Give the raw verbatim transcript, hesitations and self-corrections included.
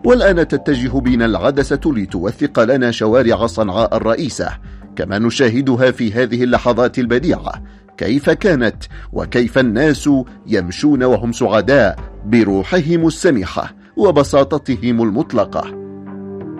والآن تتجه بنا العدسة لتوثق لنا شوارع صنعاء الرئيسة، كما نشاهدها في هذه اللحظات البديعة كيف كانت وكيف الناس يمشون وهم سعداء بروحهم السمحة وبساطتهم المطلقة.